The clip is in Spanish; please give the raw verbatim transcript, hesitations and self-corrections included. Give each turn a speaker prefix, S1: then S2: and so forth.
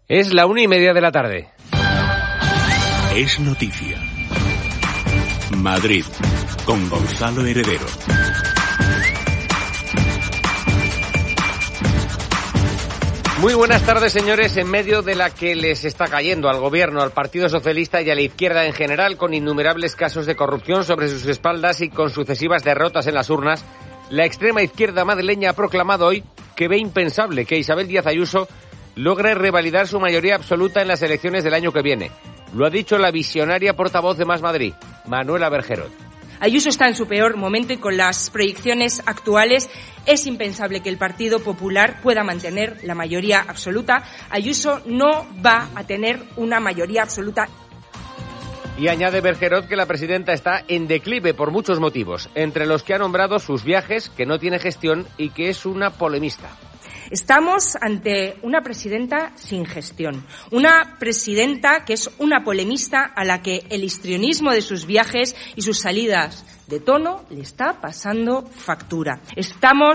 S1: Es la una y media de la tarde.
S2: Es noticia. Madrid, con Gonzalo Heredero.
S1: Muy buenas tardes, señores. En medio de la que les está cayendo al Gobierno, al Partido Socialista y a la izquierda en general, con innumerables casos de corrupción sobre sus espaldas y con sucesivas derrotas en las urnas, la extrema izquierda madrileña ha proclamado hoy que ve impensable que Isabel Díaz Ayuso logre revalidar su mayoría absoluta en las elecciones del año que viene. Lo ha dicho la visionaria portavoz de Más Madrid, Manuela Bergerot.
S3: Ayuso está en su peor momento y con las proyecciones actuales es impensable que el Partido Popular pueda mantener la mayoría absoluta. Ayuso no va a tener una mayoría absoluta.
S1: Y añade Bergerot que la presidenta está en declive por muchos motivos, entre los que ha nombrado sus viajes, que no tiene gestión y que es una polemista.
S3: Estamos ante una presidenta sin gestión, una presidenta que es una polemista a la que el histrionismo de sus viajes y sus salidas de tono le está pasando factura. Estamos